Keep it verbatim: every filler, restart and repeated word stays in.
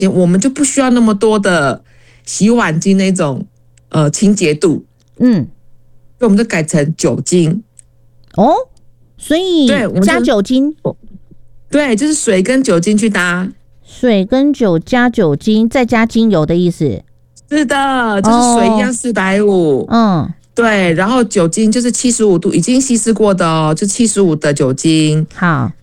我们就不需要那么多的洗碗精那种呃清洁度， 嗯， 所以我们就改成酒精。 哦，所以加酒精， 对，就是水跟酒精去搭， 水跟酒加酒精再加精油的意思。 是的，就是水一样四百五， 嗯， 对，然后酒精就是七十五度已经稀释过的哦，就七十五的酒精， 好，